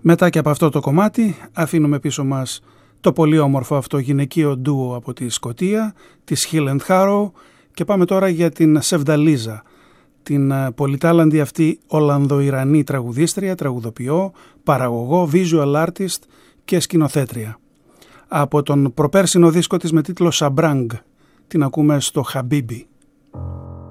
Μετά και από αυτό το κομμάτι αφήνουμε πίσω μας το πολύ όμορφο αυτό γυναικείο ντουο από τη Σκωτία, της Hill and Harrow, και πάμε τώρα για την Σεβδαλίζα, την πολυτάλαντη αυτή Ολλανδο-Ιρανή τραγουδίστρια, τραγουδοποιό, παραγωγό, visual artist και σκηνοθέτρια. Από τον προπέρσινο δίσκο της με τίτλο Sabrang την ακούμε στο Habibi.